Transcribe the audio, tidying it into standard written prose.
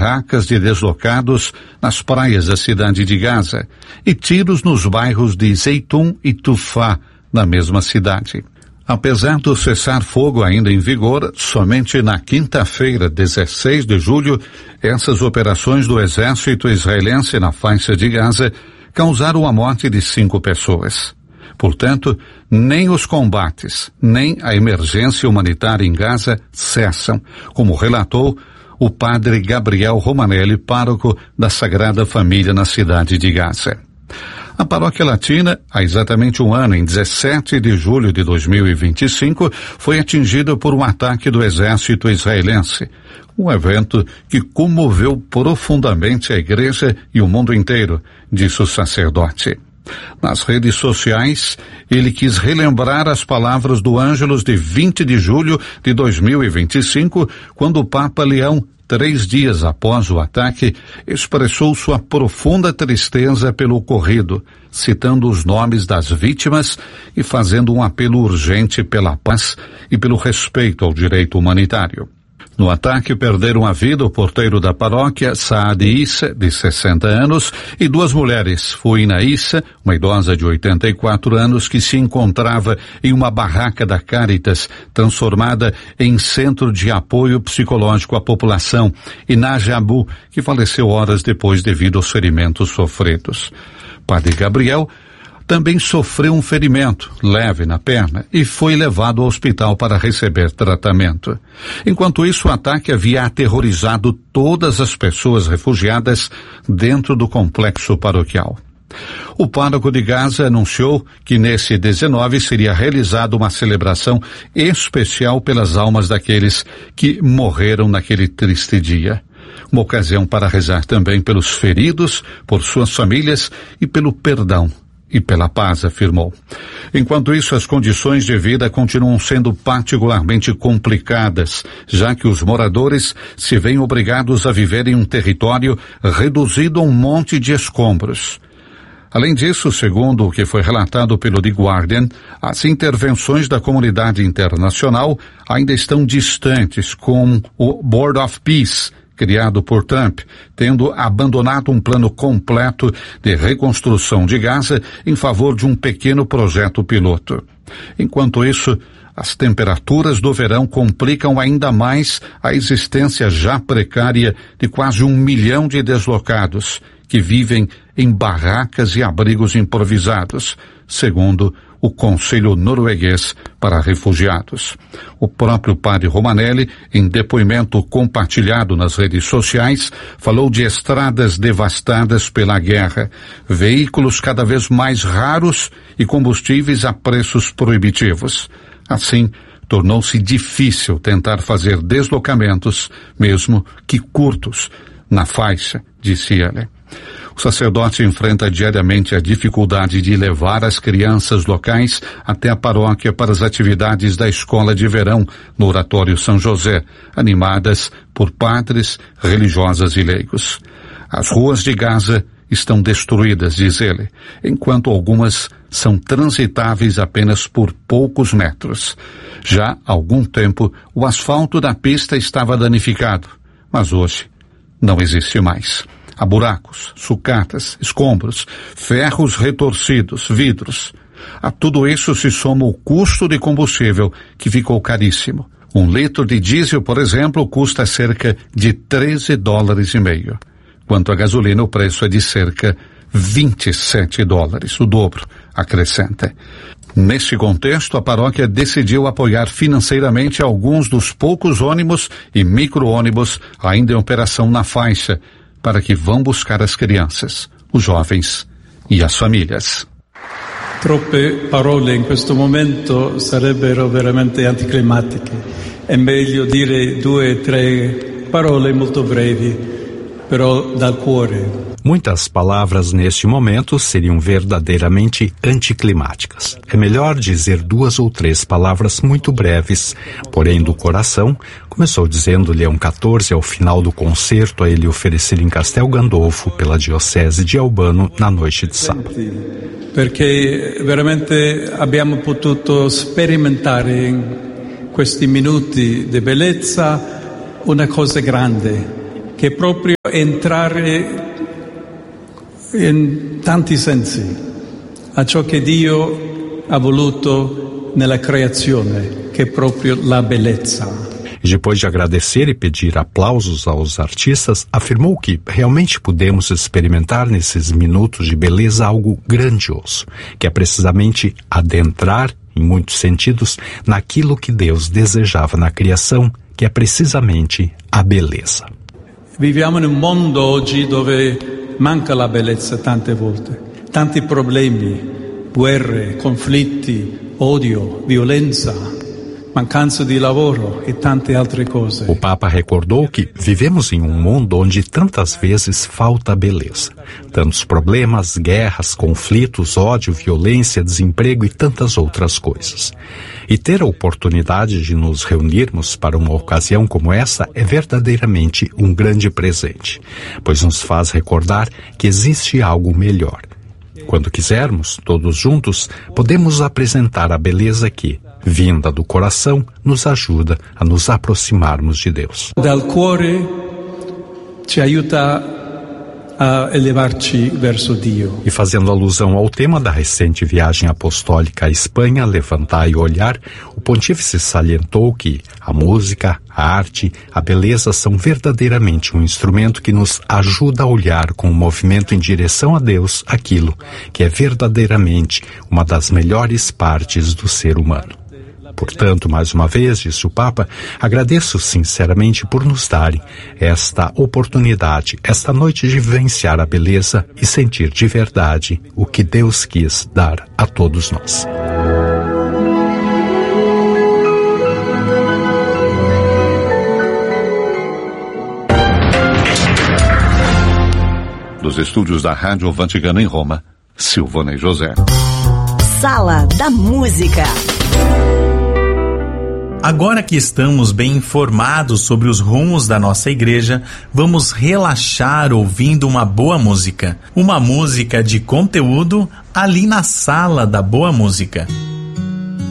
barracas de deslocados nas praias da cidade de Gaza e tiros nos bairros de Zeitum e Tufá, na mesma cidade. Apesar do cessar-fogo ainda em vigor, somente na quinta-feira, 16 de julho, essas operações do exército israelense na faixa de Gaza causaram a morte de 5 pessoas. Portanto, nem os combates, nem a emergência humanitária em Gaza cessam, como relatou o padre Gabriel Romanelli, pároco da Sagrada Família na cidade de Gaza. A Paróquia Latina, há exatamente um ano, em 17 de julho de 2025, foi atingida por um ataque do exército israelense. Um evento que comoveu profundamente a igreja e o mundo inteiro, disse o sacerdote. Nas redes sociais, ele quis relembrar as palavras do Ângelus de 20 de julho de 2025, quando o Papa Leão, 3 dias após o ataque, expressou sua profunda tristeza pelo ocorrido, citando os nomes das vítimas e fazendo um apelo urgente pela paz e pelo respeito ao direito humanitário. No ataque perderam a vida o porteiro da paróquia, Saad Issa, de 60 anos, e 2 mulheres, Fuina Issa, uma idosa de 84 anos que se encontrava em uma barraca da Caritas, transformada em centro de apoio psicológico à população, e Naja Abu, que faleceu horas depois devido aos ferimentos sofridos. Padre Gabriel também sofreu um ferimento leve na perna e foi levado ao hospital para receber tratamento. Enquanto isso, o ataque havia aterrorizado todas as pessoas refugiadas dentro do complexo paroquial. O pároco de Gaza anunciou que nesse 19 seria realizada uma celebração especial pelas almas daqueles que morreram naquele triste dia. Uma ocasião para rezar também pelos feridos, por suas famílias e pelo perdão e pela paz, afirmou. Enquanto isso, as condições de vida continuam sendo particularmente complicadas, já que os moradores se veem obrigados a viver em um território reduzido a um monte de escombros. Além disso, segundo o que foi relatado pelo The Guardian, as intervenções da comunidade internacional ainda estão distantes, com o Board of Peace, criado por Trump, tendo abandonado um plano completo de reconstrução de Gaza em favor de um pequeno projeto piloto. Enquanto isso, as temperaturas do verão complicam ainda mais a existência já precária de quase 1 milhão de deslocados que vivem em barracas e abrigos improvisados, segundo o Conselho Norueguês para Refugiados. O próprio padre Romanelli, em depoimento compartilhado nas redes sociais, falou de estradas devastadas pela guerra, veículos cada vez mais raros e combustíveis a preços proibitivos. Assim, tornou-se difícil tentar fazer deslocamentos, mesmo que curtos, na faixa, disse ele. O sacerdote enfrenta diariamente a dificuldade de levar as crianças locais até a paróquia para as atividades da escola de verão no Oratório São José, animadas por padres, religiosas e leigos. As ruas de Gaza estão destruídas, diz ele, enquanto algumas são transitáveis apenas por poucos metros. Já há algum tempo, o asfalto da pista estava danificado, mas hoje não existe mais. Há buracos, sucatas, escombros, ferros retorcidos, vidros. A tudo isso se soma o custo de combustível, que ficou caríssimo. 1 litro de diesel, por exemplo, custa cerca de $13,5. Quanto à gasolina, o preço é de cerca de $27, o dobro, acrescenta. Neste contexto, a paróquia decidiu apoiar financeiramente alguns dos poucos ônibus e micro-ônibus ainda em operação na faixa, para que vão buscar as crianças, os jovens e as famílias. Troppe parole in questo momento sarebbero veramente anticlimatiche. È meglio dire 2 o 3 parole molto brevi, però dal cuore. Muitas palavras neste momento seriam verdadeiramente anticlimáticas. É melhor dizer 2 ou 3 palavras muito breves, porém do coração, começou dizendo Leão XIV ao final do concerto a ele oferecido em Castel Gandolfo pela Diocese de Albano na noite de sábado. Perché veramente abbiamo potuto sperimentare in questi minuti di bellezza una cosa grande. che è proprio entrare in tanti sensi a ciò che Dio ha voluto nella creazione, che è proprio la bellezza. E depois de agradecer e pedir aplausos aos artistas, afirmou que realmente pudemos experimentar nesses minutos de beleza algo grandioso, que é precisamente adentrar, em muitos sentidos, naquilo que Deus desejava na criação, que é precisamente a beleza. Viviamo in un mondo oggi dove manca la bellezza tante volte, tanti problemi, guerre, conflitti, odio, violenza, mancanza di lavoro e tante altre cose. O Papa recordou que vivemos em um mundo onde tantas vezes falta beleza. Tantos problemas, guerras, conflitos, ódio, violência, desemprego e tantas outras coisas. E ter a oportunidade de nos reunirmos para uma ocasião como essa é verdadeiramente um grande presente, pois nos faz recordar que existe algo melhor. Quando quisermos, todos juntos, podemos apresentar a beleza que, vinda do coração, nos ajuda a nos aproximarmos de Deus. Dal cuore ci aiuta a elevarci verso Dio. E fazendo alusão ao tema da recente viagem apostólica à Espanha, Levantai o Olhar, o pontífice salientou que a música, a arte, a beleza são verdadeiramente um instrumento que nos ajuda a olhar com um movimento em direção a Deus aquilo que é verdadeiramente uma das melhores partes do ser humano. Portanto, mais uma vez, disse o Papa, agradeço sinceramente por nos darem esta oportunidade, esta noite de vivenciar a beleza e sentir de verdade o que Deus quis dar a todos nós. Dos estúdios da Rádio Vaticano em Roma, Silvonei José. Sala da Música. Agora que estamos bem informados sobre os rumos da nossa igreja, vamos relaxar ouvindo uma boa música. Uma música de conteúdo ali na Sala da Boa Música.